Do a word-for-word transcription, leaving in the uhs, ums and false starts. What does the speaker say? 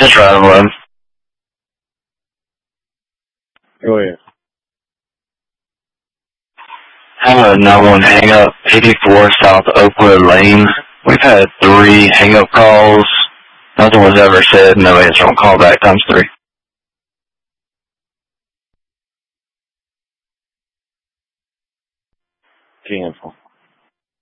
Just right alone. Go ahead. Have a nine one hang up, eighty-four South Oakwood Lane. We've had three hang up calls. Nothing was ever said. No answer on callback times three. Cancel.